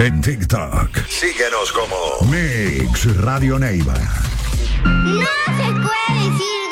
En TikTok. Síguenos como Mix Radio Neiva. No se puede decir